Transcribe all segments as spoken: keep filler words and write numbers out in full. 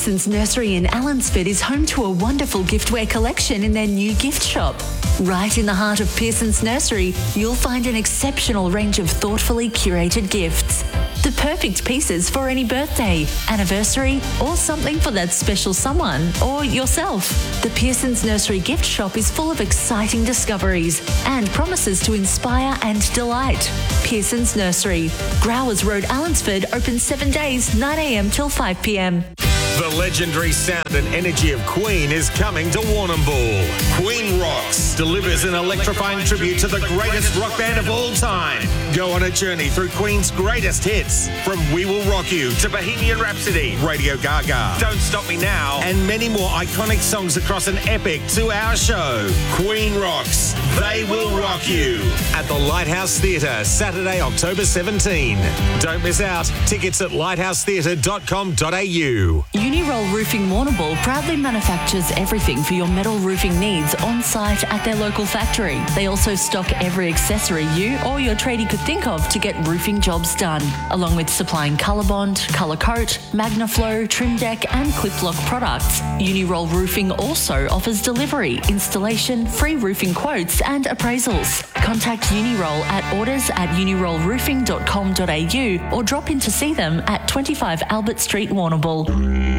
Pearson's Nursery in Allansford is home to a wonderful giftware collection in their new gift shop. Right in the heart of Pearson's Nursery, you'll find an exceptional range of thoughtfully curated gifts. The perfect pieces for any birthday, anniversary, or something for that special someone or yourself. The Pearson's Nursery gift shop is full of exciting discoveries and promises to inspire and delight. Pearson's Nursery, Growers Road, Allansford, open seven days, nine a m till five p m. The legendary sound and energy of Queen is coming to Warrnambool. Queen Rocks delivers an electrifying tribute to the greatest rock band of all time. Go on a journey through Queen's greatest hits, from We Will Rock You to Bohemian Rhapsody, Radio Gaga, Don't Stop Me Now, and many more iconic songs across an epic two-hour show. Queen Rocks, They Will Rock You, at the Lighthouse Theatre, Saturday, October seventeenth. Don't miss out. Tickets at lighthouse theatre dot com dot a u. Uniroll Roofing Warrnambool proudly manufactures everything for your metal roofing needs on site at their local factory. They also stock every accessory you or your tradie could think of to get roofing jobs done, along with supplying Colorbond, Colour Coat, Magnaflow, Trim Deck and Cliplock products. Uniroll Roofing also offers delivery, installation, free roofing quotes and appraisals. Contact Uniroll at orders at uniroll roofing dot com dot a u or drop in to see them at twenty-five Albert Street, Warrnambool.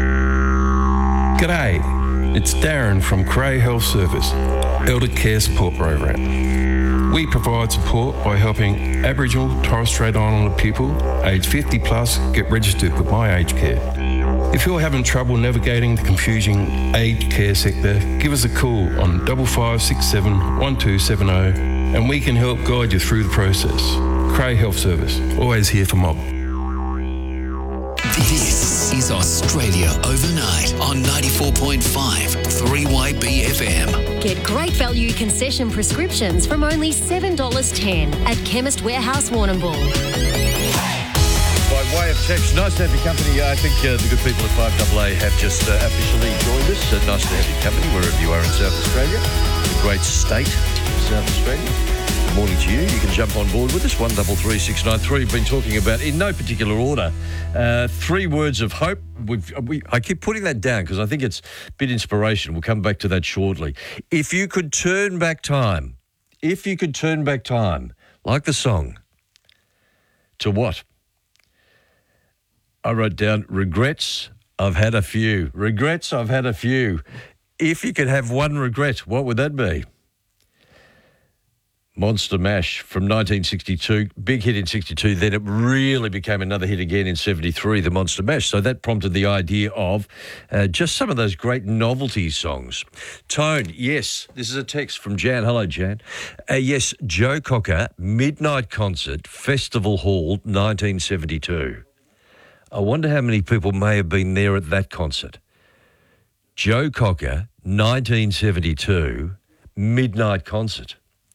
G'day, it's Darren from Cray Health Service, Elder Care Support Program. We provide support by helping Aboriginal Torres Strait Islander people aged fifty plus get registered with My Aged Care. If you're having trouble navigating the confusing aged care sector, give us a call on five five six seven one two seven zero and we can help guide you through the process. Cray Health Service, always here for mob. This is Australia Overnight on ninety-four point five three Y B F M. Get great value concession prescriptions from only seven dollars ten at Chemist Warehouse, Warrnambool. By way of text, nice to have your company. I think uh, the good people at five A A have just uh, officially joined us. Uh, nice to have your company wherever you are in South Australia. The great state of South Australia. Good morning to you. You can jump on board with us, one three three six nine three. We've been talking about, in no particular order, uh, three words of hope. We've, we, I keep putting that down because I think it's a bit inspirational. We'll come back to that shortly. If you could turn back time, if you could turn back time, like the song, to what? I wrote down, regrets, I've had a few. Regrets, I've had a few. If you could have one regret, what would that be? Monster Mash from nineteen sixty-two, big hit in sixty-two, then it really became another hit again in seventy-three, the Monster Mash. So that prompted the idea of uh, just some of those great novelty songs. Tone, yes, this is a text from Jan. Hello, Jan. Uh, yes, Joe Cocker, Midnight Concert, Festival Hall, nineteen seventy-two. I wonder how many people may have been there at that concert. Joe Cocker, nineteen seventy-two, Midnight Concert.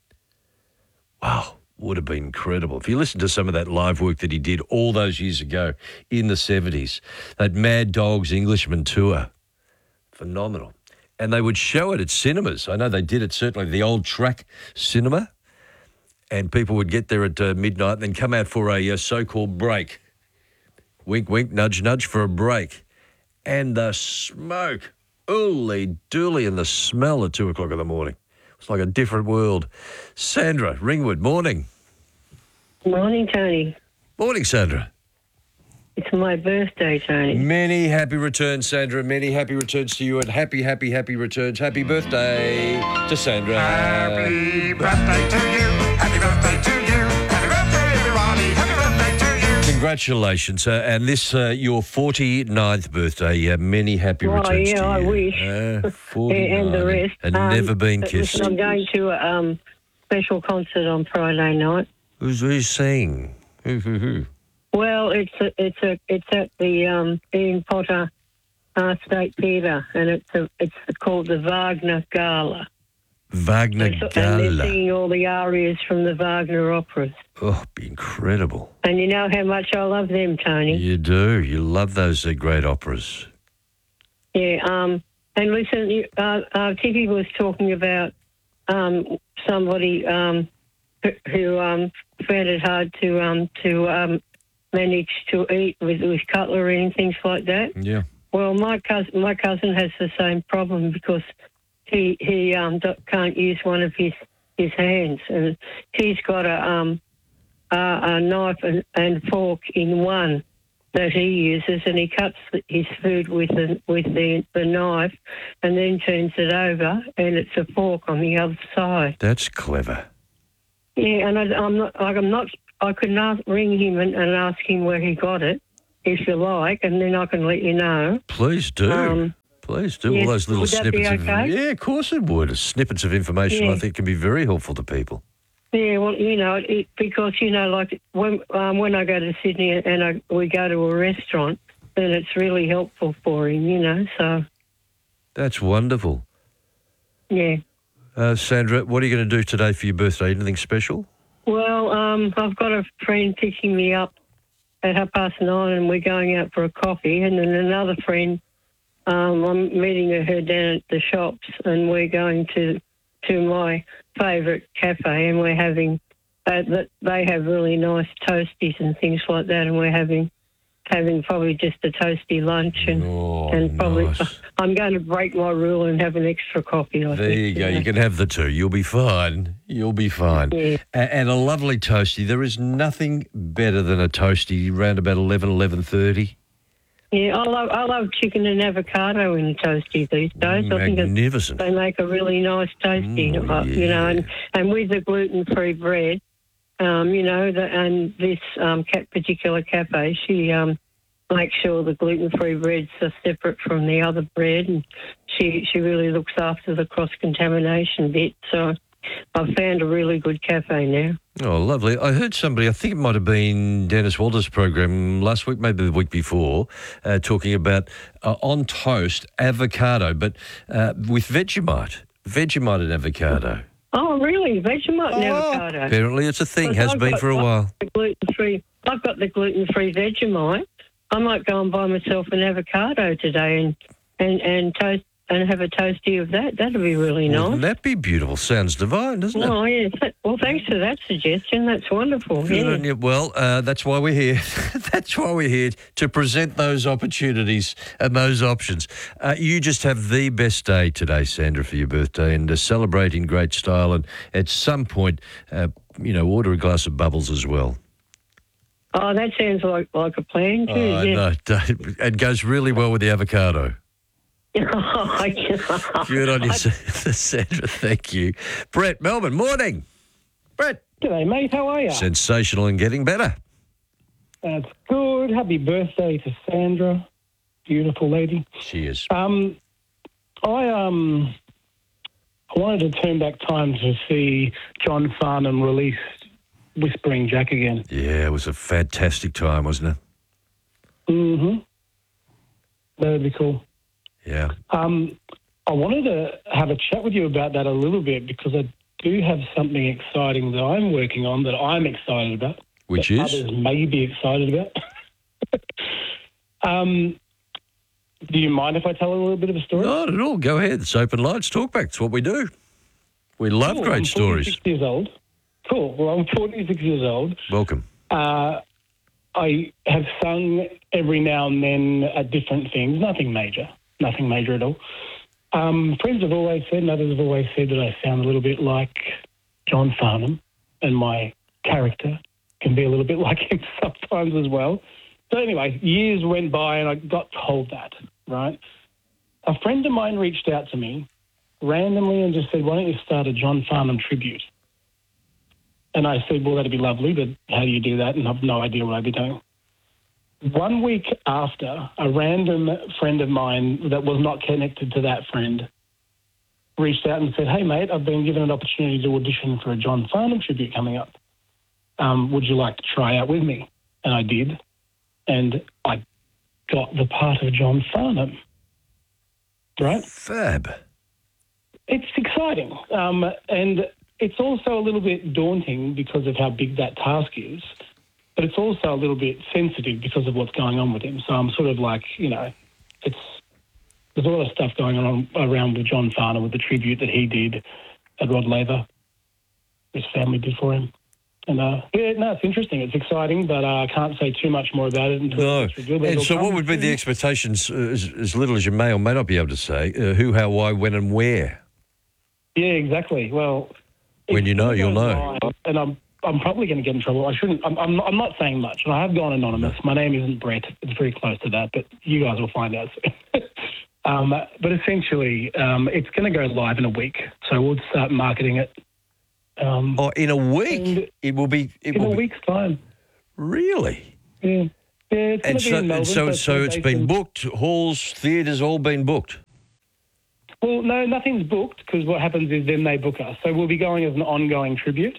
Wow, would have been incredible. If you listen to some of that live work that he did all those years ago in the seventies, that Mad Dogs Englishman tour, phenomenal. And they would show it at cinemas. I know they did it, certainly the old Track Cinema, and people would get there at uh, midnight and then come out for a uh, so-called break. Wink, wink, nudge, nudge for a break. And the smoke, ooly dooly, and the smell at two o'clock in the morning. It's like a different world. Sandra, Ringwood, morning. Morning, Tony. Morning, Sandra. It's my birthday, Tony. Many happy returns, Sandra. Many happy returns to you, and happy, happy, happy returns. Happy birthday to Sandra. Happy birthday to you. Happy birthday to you. Happy birthday, everybody. Happy birthday to you. Congratulations. Uh, and this, uh, your forty-ninth birthday. Uh, many happy oh, returns yeah, to you. I wish. Uh, forty-nine. And the rest. And um, never been kissed. Listen, I'm going to a um, special concert on Friday night. Who's, who's singing? Who, who, who? Well, it's a, it's a, it's at the um, Ian Potter uh, State Theatre, and it's a, it's called the Wagner Gala. Wagner and so, Gala. And they're singing all the arias from the Wagner operas. Oh, it'd be incredible. And you know how much I love them, Tony. You do. You love those uh, great operas. Yeah. Um. And listen, you, uh, uh, Tippy was talking about um, somebody um, who, who um, found it hard to um, to um, manage to eat with, with cutlery and things like that. Yeah. well, my cousin, my cousin has the same problem because he he um do- can't use one of his, his hands, and he's got a um a, a knife and, and fork in one that he uses, and he cuts his food with the with the, the knife, and then turns it over, and it's a fork on the other side. That's clever. Yeah, and I, I'm not. Like, I'm not. I could not ring him and, and ask him where he got it, if you like, and then I can let you know. Please do. Um, Please do. yes, All those little would that be snippets of okay? yeah, of course it would. Snippets of information Yeah. I think can be very helpful to people. Yeah, well, you know, it, because you know, like when um, when I go to Sydney and I, we go to a restaurant, then it's really helpful for him, you know. So That's wonderful. yeah. Uh, Sandra, what are you going to do today for your birthday? Anything special? Well, um, I've got a friend picking me up at half past nine, and we're going out for a coffee, and then another friend. Um, I'm meeting her down at the shops, and we're going to to my favourite cafe, and we're having. Uh, that they have really nice toasties and things like that, and we're having having probably just a toasty lunch, and Oh, and probably nice. I'm going to break my rule and have an extra coffee. I There think, you go. know. You can have the two. You'll be fine. You'll be fine. Yeah. A- And a lovely toasty. There is nothing better than a toasty around about eleven, eleven thirty. Yeah, I love I love chicken and avocado in a toasty these days. I think it's, Magnificent. they make a really nice toasty, Mm, uh, you know, and, and with the gluten-free bread, um, you know, the, and this um, ca- particular cafe, she um, makes sure the gluten-free breads are separate from the other bread, and she she really looks after the cross-contamination bit. So I've found a really good cafe now. Oh, lovely. I heard somebody, I think it might have been Dennis Walter's program last week, maybe the week before, uh, talking about uh, on toast avocado, but uh, with Vegemite. Vegemite and avocado. Oh, really? Vegemite and Oh, avocado? apparently it's a thing, Because has I've been got- for a I've while. got the gluten-free. I've got the gluten-free Vegemite. I might go and buy myself an avocado today and and and toast and have a toasty of that. That'd be really nice. Wouldn't that be beautiful? Sounds divine, doesn't it? Oh, yes. Well, thanks for that suggestion. That's wonderful. Good Yeah. on you. Well, uh, that's why we're here. That's why we're here, to present those opportunities and those options. Uh, you just have the best day today, Sandra, for your birthday, and uh, celebrate in great style. And at some point, uh, you know, order a glass of bubbles as well. Oh, that sounds like, like a plan, too. Oh, yeah. no, don't- it goes really well with the avocado. Good on you, Sandra. Thank you. Brett, Melbourne, morning. Brett. G'day, mate. How are you? Sensational and getting better. That's good. Happy birthday to Sandra. Beautiful lady. She is. Um, I um, I wanted to turn back time to see John Farnham release Whispering Jack again. Yeah, it was a fantastic time, wasn't it? Mm-hmm. That would be cool. Yeah. Um, I wanted to have a chat with you about that a little bit because I do have something exciting that I'm working on that I'm excited about. Which that is? others may be excited about. um, do you mind if I tell a little bit of a story? Not at all. Go ahead. It's open lights, talk back. It's what we do. We love Cool. great I'm stories. forty-six years old. Cool. Well, I'm forty-six years old. Welcome. Uh, I have sung every now and then at different things. Nothing major. Nothing major at all. Um, friends have always said, and others have always said that I sound a little bit like John Farnham, and my character can be a little bit like him sometimes as well. So anyway, years went by and I got told that, right? A friend of mine reached out to me randomly and just said, why don't you start a John Farnham tribute? And I said, well, that'd be lovely, but how do you do that? And I've no idea what I'd be doing. One week after, a random friend of mine that was not connected to that friend reached out and said, hey, mate, I've been given an opportunity to audition for a John Farnham tribute coming up. Um, would you like to try out with me? And I did. And I got the part of John Farnham. Right? Fab. It's exciting. Um, and it's also a little bit daunting because of how big that task is. But it's also a little bit sensitive because of what's going on with him. So I'm sort of like, you know, it's there's a lot of stuff going on around with John Farnham with the tribute that he did at Rod Laver, his family did for him. And uh, yeah, no, it's interesting. It's exciting, but uh, I can't say too much more about it until No. it's revealed. But And it'll so, what come would be the soon. expectations, uh, as, as little as you may or may not be able to say? Uh, who, how, why, when, and where? Yeah, exactly. Well, When it's you know, gonna you'll go know. live, and I'm I'm probably going to get in trouble. I shouldn't. I'm, I'm I'm not saying much, and I have gone anonymous. My name isn't Brett. It's very close to that, but you guys will find out soon. um, but essentially, um, it's going to go live in a week, so we'll start marketing it. Um, Oh, in a week? and It will be. It in will a be, week's time. Really? Yeah. Yeah, it's And going to be so, in Melbourne. and so, it's so gonna it's be been based in- booked. Halls, theatres, all been booked. Well, no, nothing's booked because what happens is then they book us. So we'll be going as an ongoing tribute.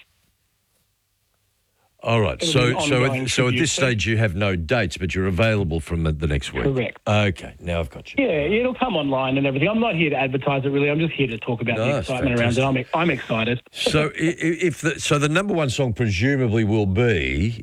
All right. It'll So, be an so, ongoing at, so at tribute. this stage, you have no dates, but you're available from the, the next week. Correct. Okay. Now I've got you. Yeah, it'll come online and everything. I'm not here to advertise it really. I'm just here to talk about No, the it's excitement around it. I'm, I'm excited. So, i- i- if the, so, the number one song presumably will be,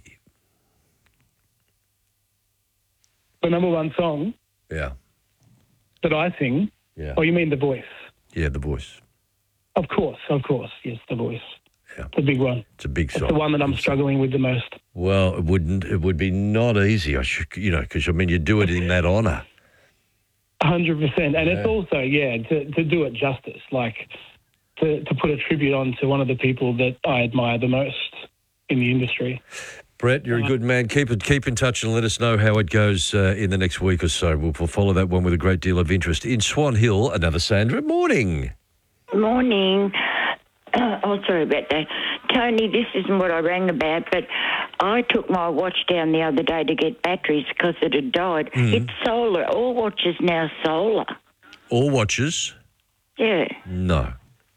The number one song yeah, that I sing. yeah, Oh, you mean The Voice? yeah, The Voice. Of course, of course. Yes, The Voice. Yeah. The big one. It's a big It's song. the one that I'm struggling with the most. Well, it wouldn't. It would be not easy. I should, you know, because I mean, you do it in that honour. one hundred percent. And Yeah. it's also, yeah, to, to do it justice, like to, to put a tribute on to one of the people that I admire the most in the industry. Brett, you're a good man. Keep it, keep in touch and let us know how it goes uh, in the next week or so. We'll, we'll follow that one with a great deal of interest. In Swan Hill, another Sandra. Morning. Morning. Oh, sorry about that. Tony, this isn't what I rang about, but I took my watch down the other day to get batteries because it had died. It's solar. All watches now solar. All watches? Yeah. No.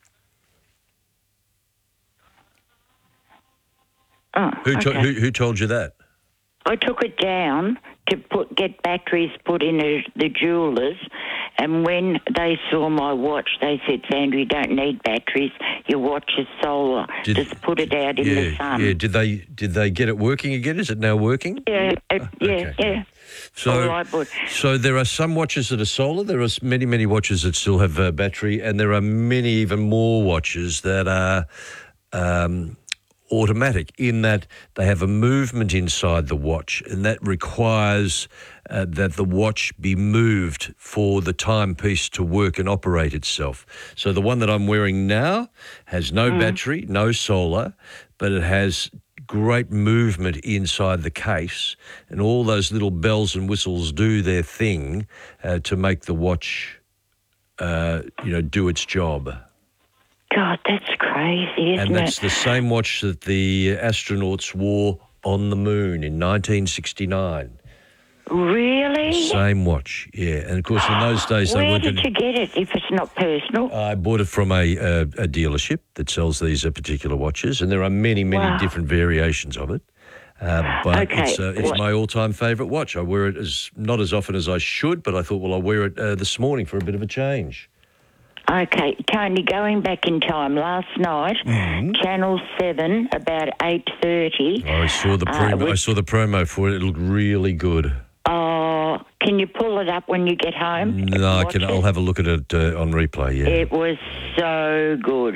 Oh, Who, to, okay. who, who told you that? I took it down to put get batteries put in the, the jewellers, and when they saw my watch, they said, Sandra, you don't need batteries. Your watch is solar. Did- Just put it out in yeah, the sun. yeah. Did they did they get it working again? Is it now working? Yeah, uh, yeah, okay. yeah. So, All right, but so there are some watches that are solar. There are s- many, many watches that still have uh, battery, and there are many, even more watches that are um, automatic. In that they have a movement inside the watch, and that requires uh, that the watch be moved for the timepiece to work and operate itself. So the one that I'm wearing now has no battery, no solar, but it has great movement inside the case, and all those little bells and whistles do their thing uh, to make the watch, uh, you know, do its job. God, that's crazy, isn't And that's it? the same watch that the astronauts wore on the moon in nineteen sixty-nine. Really? Same watch, yeah. And of course, in those days, they Where weren't. did gonna- you get it if it's not personal? I bought it from a, a, a dealership that sells these uh, particular watches, and there are many, many Wow. different variations of it. Uh, but Okay, it's, uh, it's what- my all-time favourite watch. I wear it as not as often as I should, but I thought, well, I'll wear it uh, this morning for a bit of a change. Okay, Tony, going back in time, last night, Mm-hmm. Channel seven, about eight thirty. I saw the Uh, promo. I which- saw the promo for it. It looked really good. Oh, can you pull it up when you get home? and No, I watch can. it? I'll have a look at it uh, on replay. Yeah. It was so good.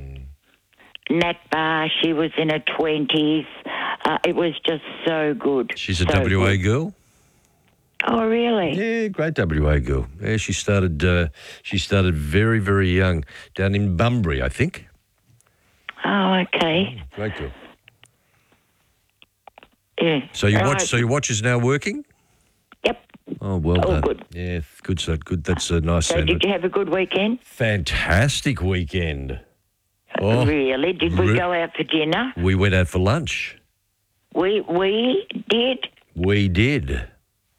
Nat Barr, she was in her twenties. Uh, it was just so good. She's a so W A good. girl. Oh, really? Yeah, great W A girl. Yeah, she started. Uh, she started very, very young down in Bunbury, I think. Oh, okay. Great girl. Yeah. So your watch. Right. So your watch is now working. Yep. Oh, well Oh, done. good. Yeah, good. So good. That's a nice. So sandwich. did you have a good weekend? Fantastic weekend. Oh, Really? Did we re- go out for dinner? we went out for lunch. We we did. We did.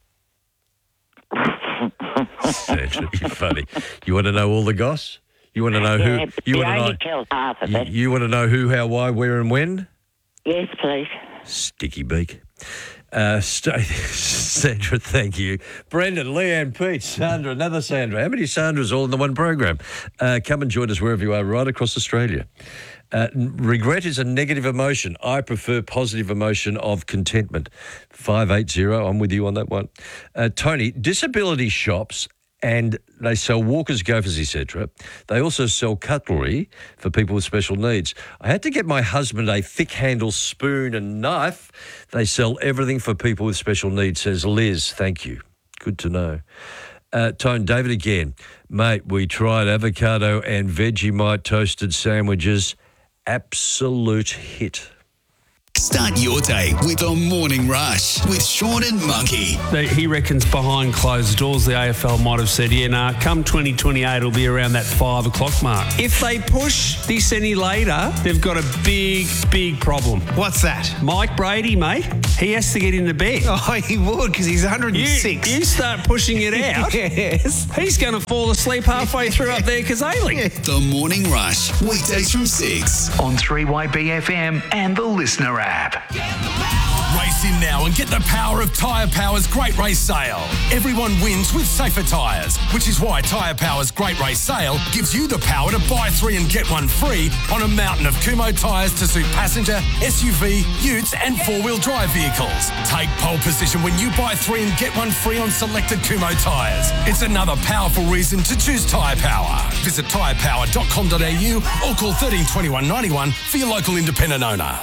Sandra, you're funny. You want to know all the goss? You want to know Yeah, who? but You we want to only know? tell half of You, it. you want to know who, how, why, where, and when? Yes, please. Sticky beak. Uh, stay, Sandra, thank you. Brendan, Leanne, Pete, Sandra, another Sandra. How many Sandras all in the one program? Uh, come and join us wherever you are, right across Australia. Uh, n- regret is a negative emotion. I prefer positive emotion of contentment. five eight zero, I'm with you on that one. Uh, Tony, disability shops and they sell walkers, gophers, et cetera. They also sell cutlery for people with special needs. I had to get my husband a thick-handle spoon and knife. They sell everything for people with special needs, says Liz. Thank you. Good to know. Uh, Tone, David again. Mate, we tried avocado and Vegemite toasted sandwiches. Absolute hit. Start your day with the Morning Rush with Sean and Monkey. He reckons behind closed doors, the A F L might have said, yeah, nah, come twenty twenty-eight, it'll be around that five o'clock mark. If they push this any later, they've got a big, big problem. What's that? Mike Brady, mate, he has to get into bed. Oh, he would, because he's one hundred six. You, you start pushing it out, yes. He's going to fall asleep halfway through up there, Kazali. The Morning Rush, weekdays from six on three Y B F M and the Listener app. Race in now and get the power of Tyre Power's Great Race Sale. Everyone wins with safer tyres, which is why Tyre Power's Great Race Sale gives you the power to buy three and get one free on a mountain of Kumho tyres to suit passenger, S U V, utes and four-wheel drive vehicles. Take pole position when you buy three and get one free on selected Kumho tyres. It's another powerful reason to choose Tyre Power. Visit tyre power dot com dot a u or call one three two one, nine one for your local independent owner.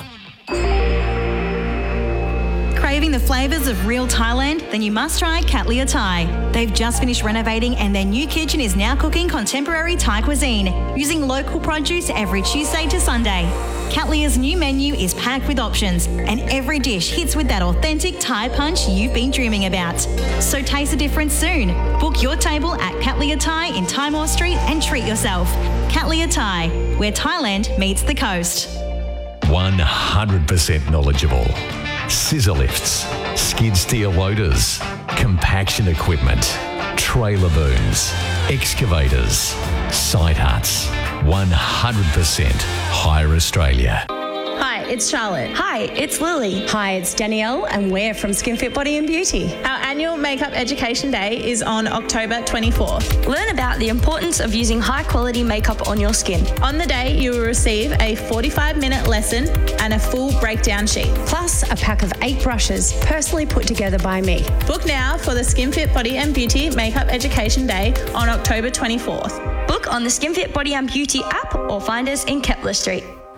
Craving the flavours of real Thailand? Then you must try Katlia Thai. They've just finished renovating and their new kitchen is now cooking contemporary Thai cuisine using local produce every Tuesday to Sunday. Katlia's new menu is packed with options and every dish hits with that authentic Thai punch you've been dreaming about. So taste the difference soon. Book your table at Katlia Thai in Timor Street and treat yourself. Katlia Thai, where Thailand meets the coast. one hundred percent knowledgeable. Scissor lifts, skid steer loaders, compaction equipment, trailer booms, excavators, side huts. one hundred percent Hire Australia. Hi, it's Charlotte. Hi, it's Lily. Hi, it's Danielle, and we're from SkinFit Body and Beauty. Our annual Makeup Education Day is on October twenty-fourth. Learn about the importance of using high-quality makeup on your skin. On the day, you will receive a forty-five minute lesson and a full breakdown sheet. Plus, a pack of eight brushes, personally put together by me. Book now for the SkinFit Body and Beauty Makeup Education Day on October twenty-fourth. Book on the SkinFit Body and Beauty app or find us in Kepler Street.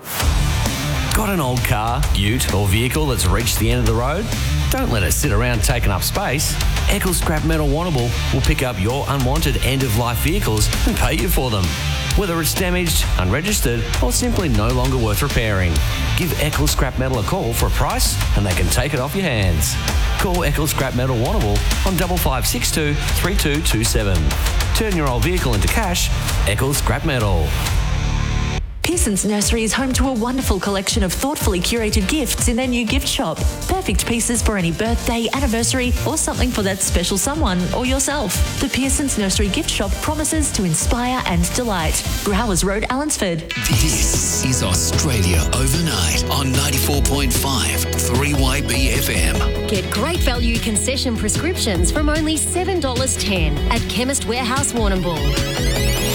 Got an old car, ute or vehicle that's reached the end of the road? Don't let it sit around taking up space. Eccles Scrap Metal Warrnambool will pick up your unwanted end-of-life vehicles and pay you for them. Whether it's damaged, unregistered or simply no longer worth repairing. Give Eccles Scrap Metal a call for a price and they can take it off your hands. Call Eccles Scrap Metal Warrnambool on double five six two, three two two seven. Turn your old vehicle into cash. Eccles Scrap Metal. Pearson's Nursery is home to a wonderful collection of thoughtfully curated gifts in their new gift shop. Perfect pieces for any birthday, anniversary, or something for that special someone or yourself. The Pearson's Nursery gift shop promises to inspire and delight. Growers Road, Allensford. This is Australia Overnight on ninety-four point five three Y B F M. Get great value concession prescriptions from only seven dollars ten at Chemist Warehouse Warrnambool.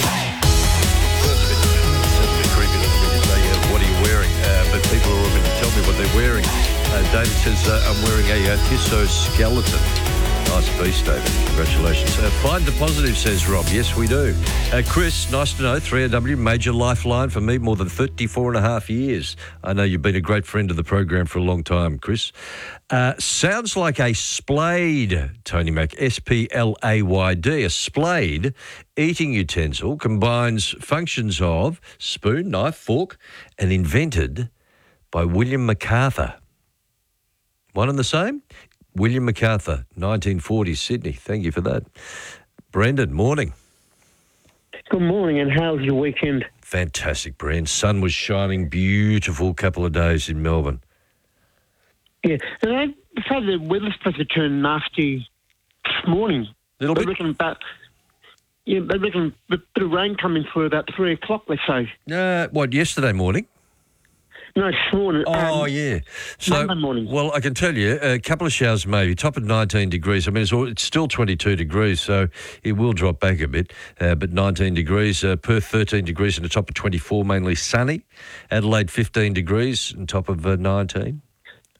But people are all going to tell me what they're wearing. Uh, David says, uh, I'm wearing a uh, Tissot skeleton. Nice piece, David. Congratulations. Uh, find the positive, says Rob. Yes, we do. Uh, Chris, nice to know. three R W, major lifeline for me, more than thirty-four and a half years. I know you've been a great friend of the program for a long time, Chris. Uh, sounds like a splaid, Tony Mac, S P L A Y D. A splaid eating utensil combines functions of spoon, knife, fork, and invented by William MacArthur. One and the same? William MacArthur, nineteen forty, Sydney. Thank you for that. Brendan, morning. Good morning, and how's your weekend? Fantastic, Brendan. Sun was shining, beautiful couple of days in Melbourne. Yeah, and I decided the weather's supposed to turn nasty this morning. Little they bit? Reckon about, yeah, they reckon a bit of rain coming through about three o'clock, they say. Uh, what, yesterday morning? No, this morning. Oh, um, yeah. So, Monday morning. Well, I can tell you, a couple of showers maybe, top of nineteen degrees. I mean, it's, all, it's still twenty-two degrees, so it will drop back a bit, uh, but nineteen degrees. Uh, Perth, thirteen degrees and a top of twenty-four, mainly sunny. Adelaide, fifteen degrees and top of uh, nineteen.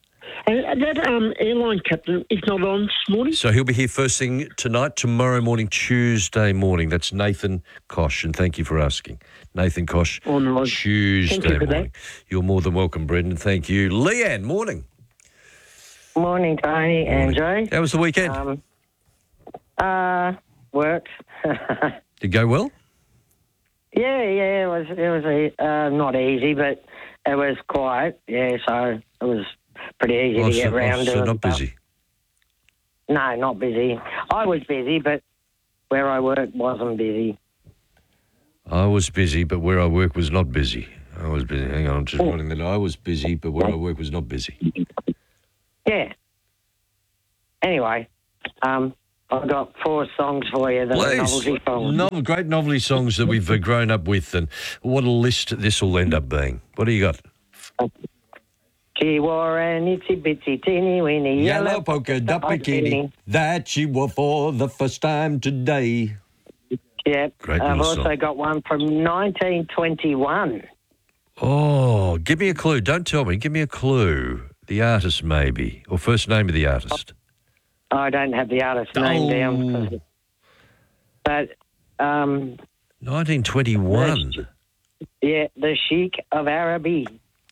And that um, airline captain is not on this morning. So he'll be here first thing tonight, tomorrow morning, Tuesday morning. That's Nathan Kosh, and thank you for asking. Nathan Kosh, Oh, no. Tuesday Thank you for that. morning. You're more than welcome, Brendan. Thank you. Leanne, morning. Morning, Tony and Joe. How was the weekend? Um, uh, worked. Did it go well? Yeah, yeah, it was. It was e- uh, not easy, but it was quiet. Yeah, so it was pretty easy Oh, to so- get oh, round so to. not and stuff. busy. No, not busy. I was busy, but where I worked wasn't busy. I was busy, but where I work was not busy. I was busy. Hang on, I'm just writing that. I was busy, but where I work was not busy. Yeah. Anyway, um, I've got four songs for you. The Please. novelty songs. Novel, great novelty songs that we've uh, grown up with, and what a list this will end up being. What do you got? She wore an itsy bitsy teeny weeny Yellow yellow polka dot bikini that she wore for the first time today. Yep. Great I've little also song. got one from nineteen twenty-one. Oh, give me a clue. Don't tell me. Give me a clue. The artist, maybe, or first name of the artist. I don't have the artist's name down. But, um, nineteen twenty-one. yeah, the Sheik of Araby.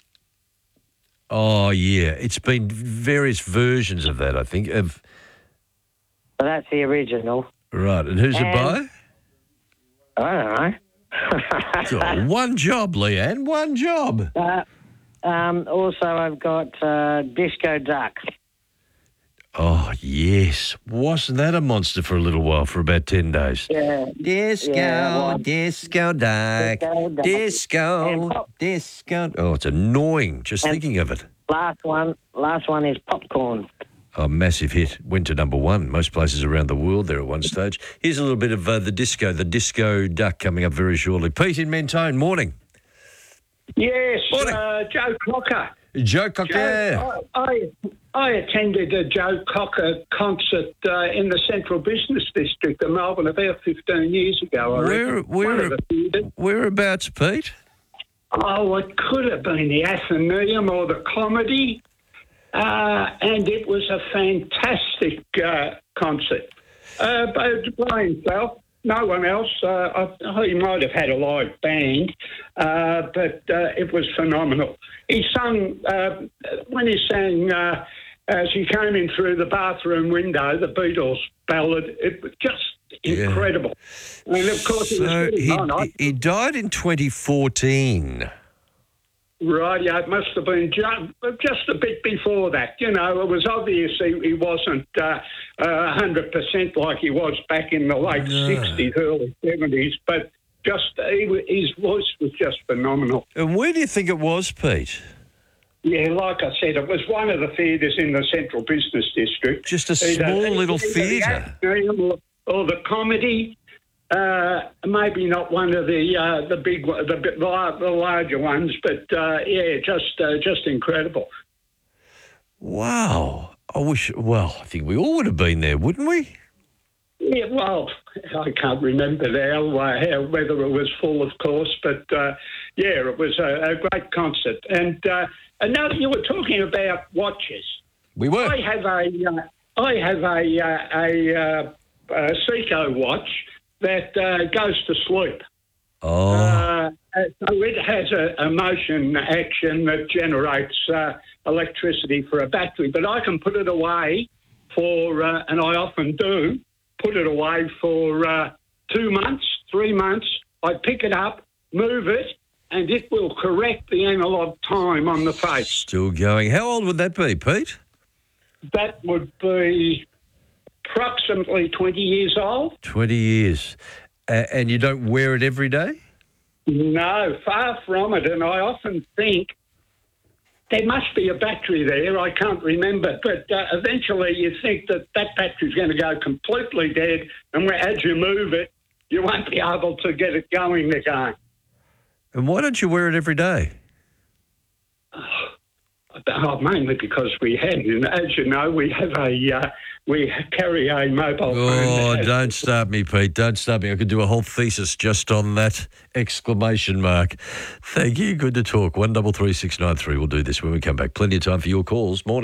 Oh, yeah. It's been various versions of that, I think. Of So that's the original. right, and who's And- it by? I don't know. Oh, one job, Leanne. One job. Uh, um, also, I've got uh, Disco Duck. Oh, yes. Wasn't that a monster for a little while, for about ten days? Yeah. Disco, Yeah, well, disco duck, Disco Duck. disco, And pop- disco. Oh, it's annoying just And- thinking of it. Last one, last one is Popcorn. A massive hit. Went to number one. Most places around the world there at one stage. Here's a little bit of uh, the disco, the Disco Duck coming up very shortly. Pete in Mentone, morning. Yes, uh, Joe Cocker. Joe Cocker. Joe, I, I I attended a Joe Cocker concert uh, in the Central Business District of Melbourne about fifteen years ago. I Where, reckon. where, One of the theatres. whereabouts, Pete? Oh, it could have been the Athenaeum or the Comedy, uh, and it was a fantastic uh, concert. Uh, but by himself, no one else. Uh, I, he might have had a live band, uh, but uh, it was phenomenal. He sung, uh, when he sang, uh, as he came in through the bathroom window, the Beatles ballad, it was just incredible. And of course, it was So really he, on. he died in twenty fourteen. Right, yeah, it must have been ju- just a bit before that. You know, it was obvious he, he wasn't uh, uh, one hundred percent like he was back in the late No. sixties, early seventies, but just he, wa- his voice was just phenomenal. And where do you think it was, Pete? Yeah, like I said, it was one of the theatres in the Central Business District. Just a Either- small little either the theatre. Athenaeum Or, or the Comedy. Uh, maybe not one of the uh, the big one- the, bit- the lar- the larger ones, but uh, yeah, just uh, just incredible. Wow. I wish, well, I think we all would have been there, wouldn't we? Yeah, well, I can't remember now uh, how, whether it was full, of course, but uh, yeah, it was a, a great concert. And uh, and now you were talking about watches. We were. I have a uh, I have a uh, a, uh, a Seiko watch that uh, goes to sleep. Oh. Uh, so it has a, a motion action that generates uh, electricity for a battery, but I can put it away for, uh, and I often do, put it away for uh, two months, three months. I pick it up, move it, and it will correct the analog time on the face. Still going. How old would that be, Pete? That would be approximately twenty years old. twenty years. Uh, and you don't wear it every day? No, far from it. And I often think there must be a battery there. I can't remember. But uh, eventually you think that that battery's going to go completely dead. And where- as you move it, you won't be able to get it going again. And why don't you wear it every day? Oh, mainly because we had, and as you know, we have a, uh, we carry a mobile Oh, phone. that has- don't start me, Pete. Don't start me. I could do a whole thesis just on that exclamation mark. Thank you. Good to talk. One double three six nine three. We'll do this when we come back. Plenty of time for your calls. Morning.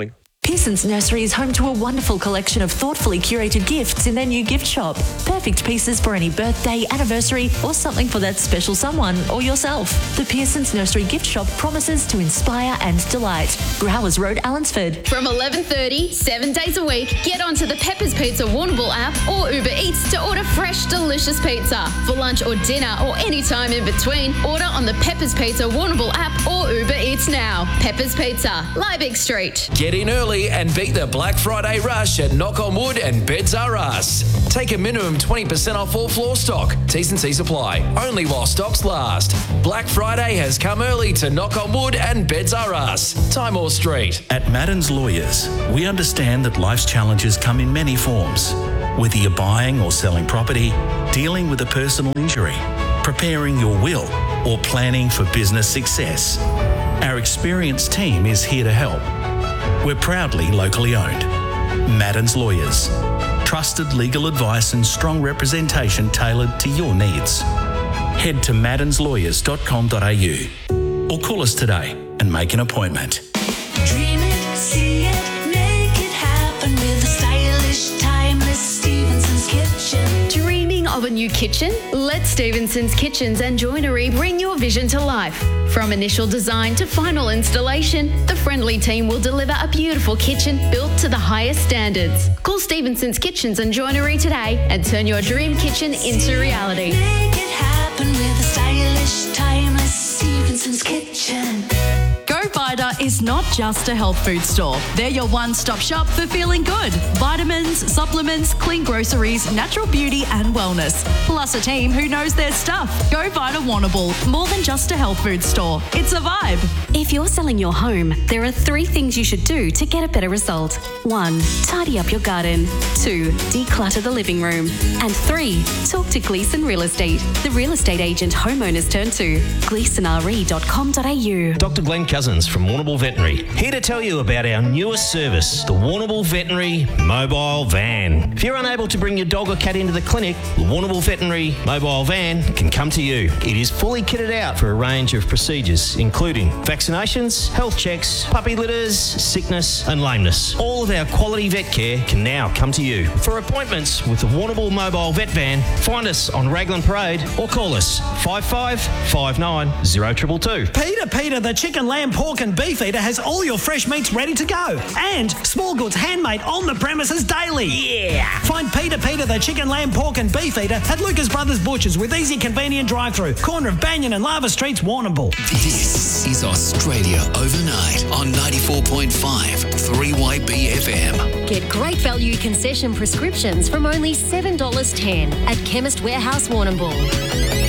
Pearson's Nursery is home to a wonderful collection of thoughtfully curated gifts in their new gift shop. Perfect pieces for any birthday, anniversary, or something for that special someone or yourself. The Pearson's Nursery gift shop promises to inspire and delight. Growers Road, Allensford. From eleven thirty, seven days a week, get onto the Peppers Pizza Warrnambool app or Uber Eats to order fresh, delicious pizza. For lunch or dinner or any time in between, order on the Peppers Pizza Warrnambool app or Uber Eats now. Peppers Pizza, Liebig Street. Get in early and beat the Black Friday rush at Knock on Wood and Beds R Us. Take a minimum twenty percent off all floor stock. T's and C's apply. Only while stocks last. Black Friday has come early to Knock on Wood and Beds R Us. Timor Street. At Madden's Lawyers, we understand that life's challenges come in many forms. Whether you're buying or selling property, dealing with a personal injury, preparing your will, or planning for business success, our experienced team is here to help. We're proudly locally owned. Madden's Lawyers. Trusted legal advice and strong representation tailored to your needs. Head to maddens lawyers dot com dot a u or call us today and make an appointment. Dream it, see it, make it happen with a stylish, timeless Stevenson's Kitchen. Dreaming of a new kitchen? Let Stevenson's Kitchens and Joinery bring your vision to life. From initial design to final installation, the friendly team will deliver a beautiful kitchen built to the highest standards. Call Stevenson's Kitchens and Joinery today and turn your dream kitchen into reality. Make it happen with a stylish, timeless Stevenson's Kitchen. Go Vita is not just a health food store. They're your one-stop shop for feeling good. Vitamins, supplements, clean groceries, natural beauty and wellness. Plus a team who knows their stuff. Go Vita Warrnambool. More than just a health food store. It's a vibe. If you're selling your home, there are three things you should do to get a better result. One, tidy up your garden. Two, declutter the living room. And three, talk to Gleeson Real Estate, the real estate agent homeowners turn to. gleeson r e dot com dot a u. Doctor Glenn Cousins from Warrnambool Veterinary, here to tell you about our newest service, the Warrnambool Veterinary Mobile Van. If you're unable to bring your dog or cat into the clinic, the Warrnambool Veterinary Mobile Van can come to you. It is fully kitted out for a range of procedures, including vaccinations, health checks, puppy litters, sickness and lameness. All of our quality vet care can now come to you. For appointments with the Warrnambool Mobile Vet Van, find us on Raglan Parade or call us five five five nine zero two two two. Peter, Peter, the chicken, lamb, pork and beef eater has all your fresh meats ready to go. And small goods handmade on the premises daily. Yeah! Find Peter, Peter, the chicken, lamb, pork and beef eater at Lucas Brothers Butchers with easy, convenient drive-through. Corner of Banyan and Lava Streets, Warrnambool. This is Australia Overnight on ninety-four point five three Y B F M. Get great value concession prescriptions from only seven dollars ten at Chemist Warehouse Warrnambool.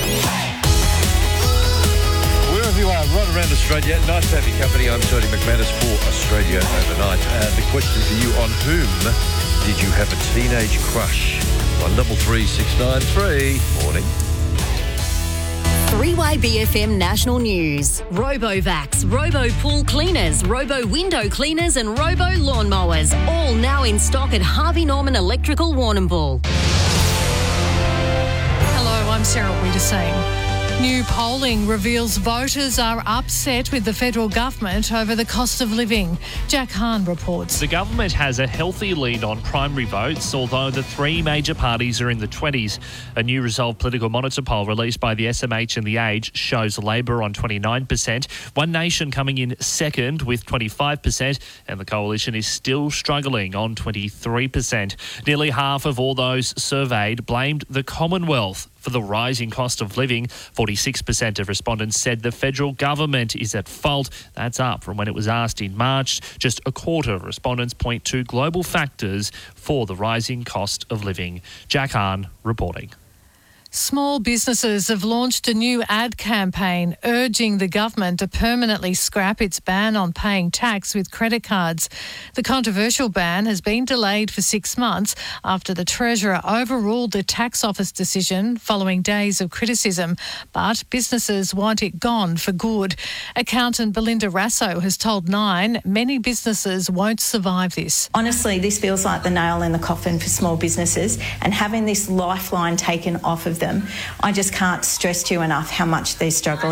Wherever you are, right around Australia, nice to have your company. I'm Tony McManus for Australia Overnight. Uh, the question for you, on whom did you have a teenage crush? One double three six nine three. Morning. three Y B F M National News. RoboVax, Robo Pool Cleaners, Robo Window Cleaners and Robo Lawnmowers. All now in stock at Harvey Norman Electrical Warrnambool. Hello, I'm Sarah Wiedersing. New polling reveals voters are upset with the federal government over the cost of living. Jack Hahn reports. The government has a healthy lead on primary votes, although the three major parties are in the twenties. A new Resolve Political Monitor poll released by the S M H and The Age shows Labor on twenty-nine percent, One Nation coming in second with twenty-five percent, and the Coalition is still struggling on twenty-three percent. Nearly half of all those surveyed blamed the Commonwealth for the rising cost of living. forty-six percent of respondents said the federal government is at fault. That's up from when it was asked in March. Just a quarter of respondents point to global factors for the rising cost of living. Jack Hahn reporting. Small businesses have launched a new ad campaign urging the government to permanently scrap its ban on paying tax with credit cards. The controversial ban has been delayed for six months after the Treasurer overruled the tax office decision following days of criticism, but businesses want it gone for good. Accountant Belinda Rasso has told Nine many businesses won't survive this. Honestly, this feels like the nail in the coffin for small businesses, and having this lifeline taken off of them, I just can't stress to you enough how much they're struggling.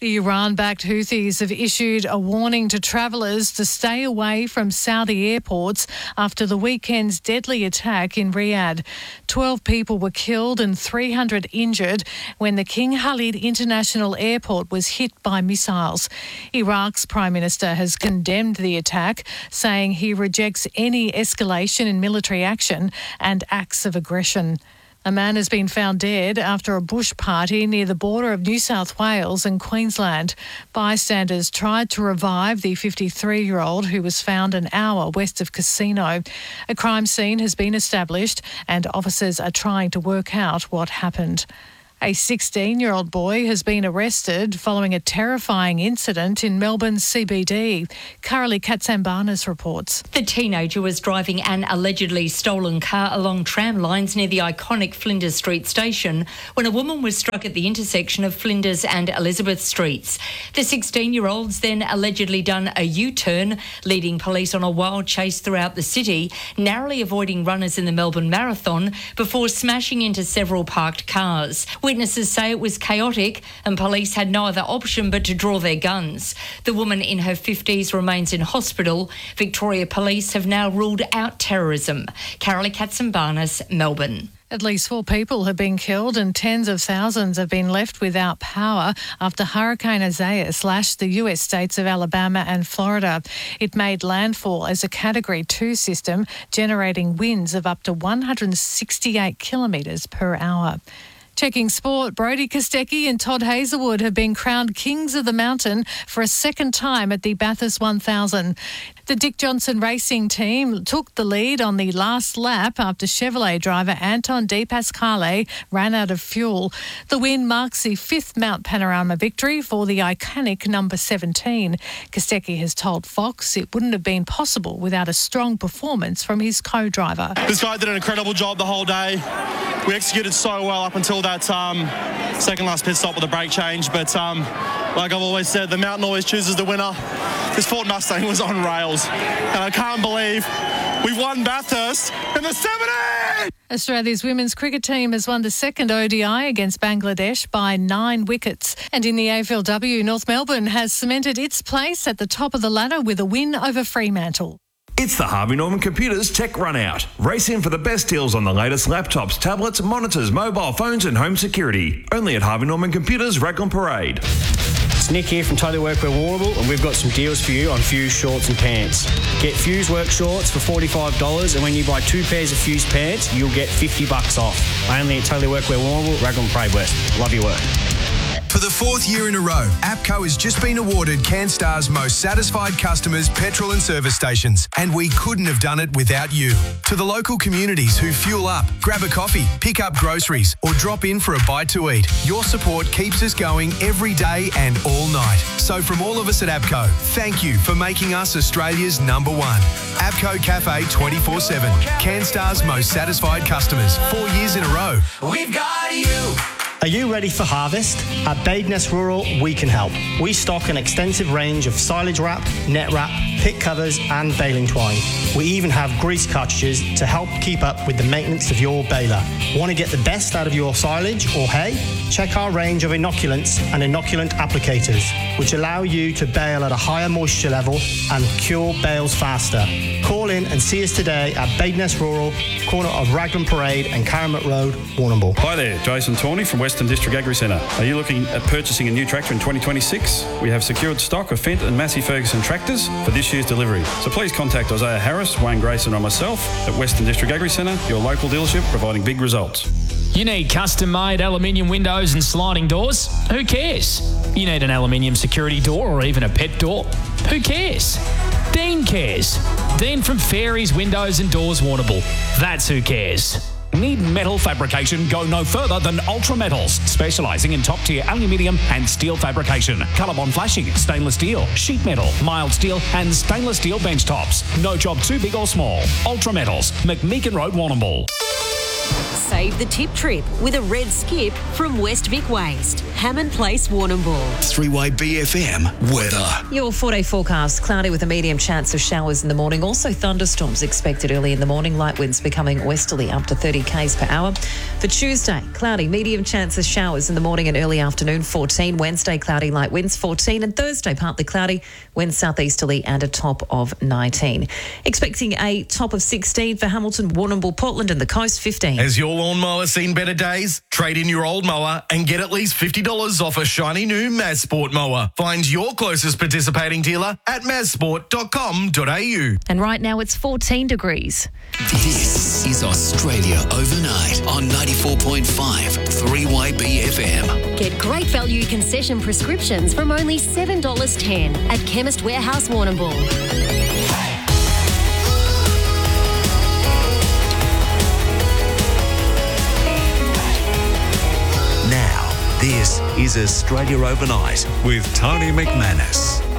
The Iran-backed Houthis have issued a warning to travellers to stay away from Saudi airports after the weekend's deadly attack in Riyadh. Twelve people were killed and three hundred injured when the King Khalid International Airport was hit by missiles. Iraq's Prime Minister has condemned the attack, saying he rejects any escalation in military action and acts of aggression. A man has been found dead after a bush party near the border of New South Wales and Queensland. Bystanders tried to revive the fifty-three-year-old who was found an hour west of Casino. A crime scene has been established and officers are trying to work out what happened. A sixteen-year-old boy has been arrested following a terrifying incident in Melbourne's C B D. Carolee Katsambanis reports. The teenager was driving an allegedly stolen car along tram lines near the iconic Flinders Street station when a woman was struck at the intersection of Flinders and Elizabeth Streets. The sixteen-year-old's then allegedly done a U-turn, leading police on a wild chase throughout the city, narrowly avoiding runners in the Melbourne Marathon before smashing into several parked cars. Witnesses say it was chaotic and police had no other option but to draw their guns. The woman in her fifties remains in hospital. Victoria Police have now ruled out terrorism. Carolee Katsambanis, Melbourne. At least four people have been killed and tens of thousands have been left without power after Hurricane Isaias slashed the U S states of Alabama and Florida. It made landfall as a Category two system, generating winds of up to one hundred sixty-eight kilometres per hour. Checking sport, Brodie Kostecki and Todd Hazelwood have been crowned Kings of the Mountain for a second time at the Bathurst one thousand. The Dick Johnson Racing team took the lead on the last lap after Chevrolet driver Anton De Pasquale ran out of fuel. The win marks the fifth Mount Panorama victory for the iconic number seventeen. Kostecki has told Fox it wouldn't have been possible without a strong performance from his co-driver. This guy did an incredible job the whole day. We executed so well up until that um, second last pit stop with a brake change, but um, like I've always said, the mountain always chooses the winner. This Ford Mustang was on rails, and I can't believe we've won Bathurst in the seventies! Australia's women's cricket team has won the second O D I against Bangladesh by nine wickets. And in the A F L W, North Melbourne has cemented its place at the top of the ladder with a win over Fremantle. It's the Harvey Norman Computers Tech Run Out. Race in for the best deals on the latest laptops, tablets, monitors, mobile phones and home security. Only at Harvey Norman Computers, Raglan Parade. It's Nick here from Totally Workwear Warrnambool, and we've got some deals for you on Fuse shorts and pants. Get Fuse work shorts for forty-five dollars, and when you buy two pairs of Fuse pants, you'll get fifty bucks off. Only at Totally Workwear Warrnambool, Raglan Parade West. Love your work. For the fourth year in a row, APCO has just been awarded CanStar's most satisfied customers petrol and service stations, and we couldn't have done it without you. To the local communities who fuel up, grab a coffee, pick up groceries, or drop in for a bite to eat, your support keeps us going every day and all night. So from all of us at APCO, thank you for making us Australia's number one. APCO Cafe twenty-four seven, CanStar's most satisfied customers, four years in a row. We've got you. Are you ready for harvest? At Badeness Rural, we can help. We stock an extensive range of silage wrap, net wrap, pit covers and baling twine. We even have grease cartridges to help keep up with the maintenance of your baler. Want to get the best out of your silage or hay? Check our range of inoculants and inoculant applicators, which allow you to bale at a higher moisture level and cure bales faster. Call in and see us today at Badeness Rural, corner of Raglan Parade and Caramel Road, Warrnambool. Hi there, Jason Tawney from Western District Agri Centre. Are you looking at purchasing a new tractor in twenty twenty-six? We have secured stock of Fendt and Massey Ferguson tractors for this year's delivery. So please contact Isaiah Harris, Wayne Grayson or myself at Western District Agri Centre, your local dealership providing big results. You need custom-made aluminium windows and sliding doors? Who cares? You need an aluminium security door or even a pet door? Who cares? Dean cares. Dean from Fairies Windows and Doors Warrnambool. That's who cares. Need metal fabrication? Go no further than Ultra Metals, specialising in top-tier aluminium and steel fabrication, colour-bond flashing, stainless steel, sheet metal, mild steel and stainless steel bench tops. No job too big or small. Ultra Metals, McMeekin Road, Warrnambool. save the tip trip with a red skip from West Vic Waste. Hammond Place, Warrnambool. three Y B F M weather. Your four-day forecast, cloudy with a medium chance of showers in the morning. Also thunderstorms expected early in the morning. Light winds becoming westerly up to thirty k's per hour. For Tuesday, cloudy, medium chance of showers in the morning and early afternoon, fourteen. Wednesday, cloudy, light winds, fourteen. And Thursday, partly cloudy, winds southeasterly and a top of nineteen. Expecting a top of sixteen for Hamilton, Warrnambool, Portland and the coast, fifteen. Has your lawnmower seen better days? Trade in your old mower and get at least fifty dollars off a shiny new Mazsport mower. Find your closest participating dealer at mazsport dot com dot a u. And right now it's fourteen degrees. This is Australia Overnight on ninety-four point five three Y B F M. Get great value concession prescriptions from only seven dollars ten at Chemist Warehouse, Warrnambool. Now, this is Australia Overnight with Tony McManus.